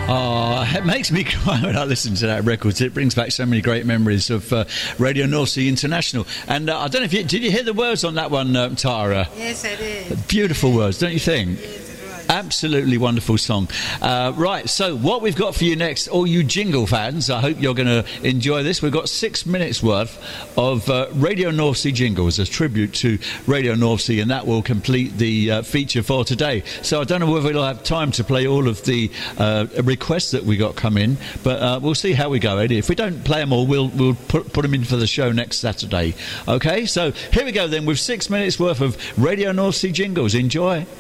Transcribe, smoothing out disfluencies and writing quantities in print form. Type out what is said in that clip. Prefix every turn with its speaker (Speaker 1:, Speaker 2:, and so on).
Speaker 1: Oh, it makes me cry when I listen to that record. It brings back so many great memories of Radio North Sea International. And I don't know if did you hear the words on that one, Tara?
Speaker 2: Yes, I did.
Speaker 1: Beautiful words, don't you think?
Speaker 2: Yes, it was.
Speaker 1: Absolutely wonderful song. Right, so what we've got for you next, all you jingle fans, I hope you're going to enjoy this. We've got 6 minutes worth of Radio North Sea jingles, a tribute to Radio North Sea, and that will complete the feature for today. So I don't know whether we'll have time to play all of the requests that we got come in, but we'll see how we go, Eddie. If we don't play them all, we'll put them in for the show next Saturday. Okay, so here we go then with 6 minutes worth of Radio North Sea jingles. Enjoy.